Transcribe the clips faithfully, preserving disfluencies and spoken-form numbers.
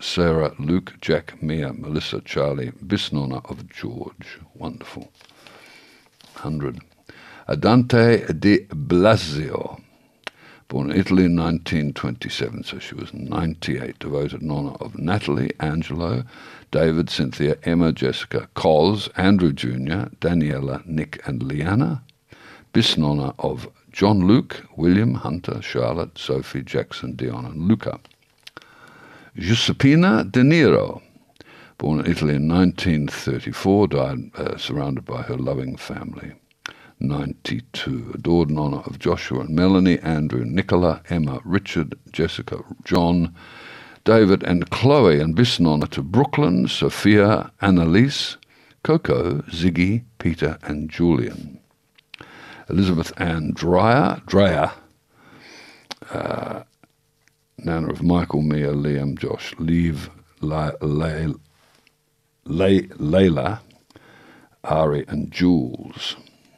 Sarah, Luke, Jack, Mia, Melissa, Charlie, Bisnonna of George. Wonderful. one hundred. Adante di Blasio, born in Italy in nineteen twenty-seven, so she was ninety-eight, devoted in honour of Natalie, Angelo, David, Cynthia, Emma, Jessica, Coz, Andrew Junior, Daniela, Nick and Leanna. Bisnonna of John Luke, William, Hunter, Charlotte, Sophie, Jackson, Dion and Luca. Giuseppina De Niro, born in Italy in nineteen thirty-four, died uh, surrounded by her loving family. ninety-two, adored in honour of Joshua and Melanie, Andrew, Nicola, Emma, Richard, Jessica, John, David and Chloe, and Bisnonna to Brooklyn, Sophia, Annalise, Coco, Ziggy, Peter and Julian. Elizabeth Ann Dreyer, Dreyer, uh, Nana of Michael, Mia, Liam, Josh, Leave, La, La, La, Layla, Ari and Jules.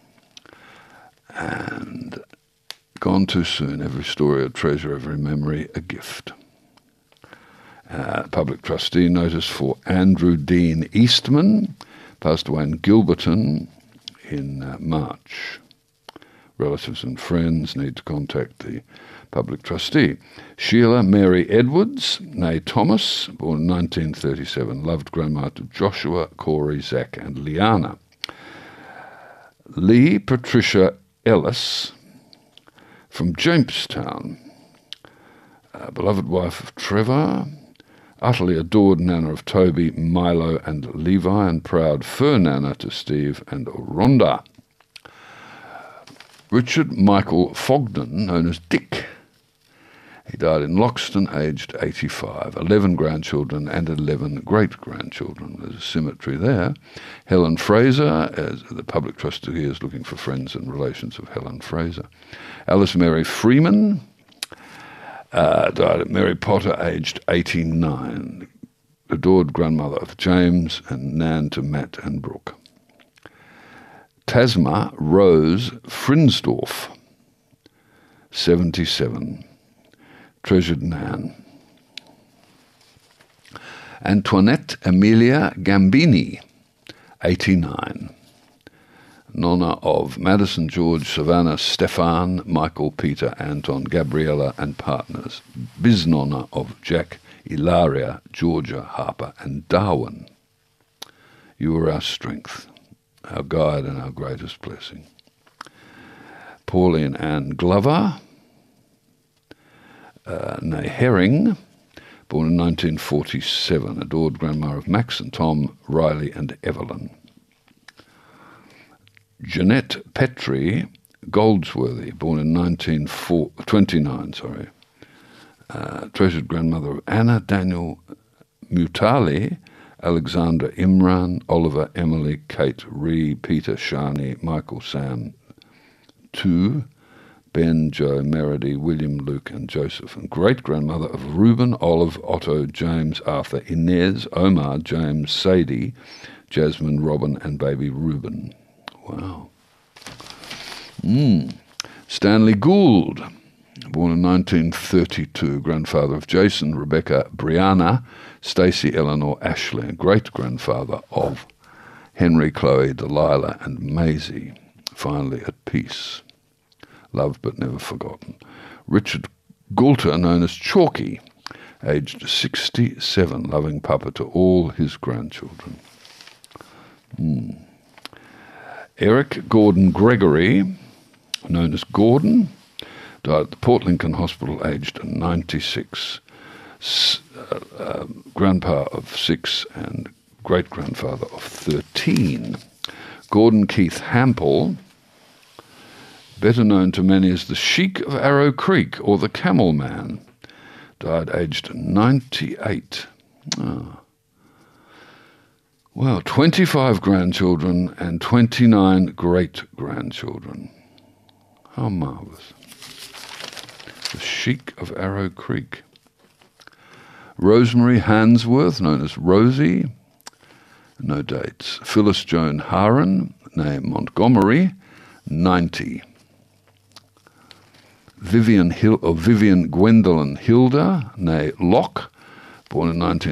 And gone too soon, every story a treasure, every memory a gift. Uh, public trustee notice for Andrew Dean Eastman, passed away in Gilberton in uh, March. Relatives and friends need to contact the public trustee. Sheila Mary Edwards, née Thomas, born in nineteen thirty-seven, loved grandma to Joshua, Corey, Zach and Liana. Lee Patricia Ellis from Jamestown, uh, beloved wife of Trevor, utterly adored nana of Toby, Milo and Levi, and proud fur nana to Steve and Rhonda. Richard Michael Fogden, known as Dick. He died in Loxton, aged eighty-five. Eleven grandchildren and eleven great-grandchildren. There's a symmetry there. Helen Fraser, as the public trustee is looking for friends and relations of Helen Fraser. Alice Mary Freeman, uh, died at Mary Potter, aged eighty-nine. Adored grandmother of James and nan to Matt and Brooke. Tasma Rose Frinsdorf, seventy-seven. Treasured nan. Antoinette Amelia Gambini, eighty-nine. Nonna of Madison, George, Savannah, Stefan, Michael, Peter, Anton, Gabriella and partners. Bisnonna of Jack, Ilaria, Georgia, Harper and Darwin. You are our strength, our guide and our greatest blessing. Pauline Ann Glover, uh, née Herring, born in nineteen forty-seven, adored grandma of Max and Tom, Riley and Evelyn. Jeanette Petrie Goldsworthy, born in nineteen twenty-nine, sorry, uh, treasured grandmother of Anna, Daniel Mutali, Alexander Imran, Oliver, Emily, Kate, Ree, Peter, Shani, Michael, Sam, two, Ben, Joe, Meredy, William, Luke and Joseph, and great-grandmother of Reuben, Olive, Otto, James, Arthur, Inez, Omar, James, Sadie, Jasmine, Robin and baby Reuben. Wow. Mm. Stanley Gould, born in nineteen thirty-two, grandfather of Jason, Rebecca, Brianna, Stacey, Eleanor, Ashley, and great-grandfather of Henry, Chloe, Delilah, and Maisie. Finally at peace. Loved but never forgotten. Richard Goulter, known as Chalky, aged sixty-seven, loving papa to all his grandchildren. Mm. Eric Gordon Gregory, known as Gordon, died at the Port Lincoln Hospital, aged ninety-six. S- uh, uh, grandpa of six and great-grandfather of thirteen. Gordon Keith Hampel, better known to many as the Sheik of Arrow Creek or the Camel Man, died aged ninety-eight. Oh. Well, twenty-five grandchildren and twenty-nine great-grandchildren. How marvellous. The Sheik of Arrow Creek. Rosemary Hansworth, known as Rosie, no dates. Phyllis Joan Haran, née Montgomery, ninety. Vivian Hill, or Vivian Gwendolyn Hilda, née Locke, born in nineteen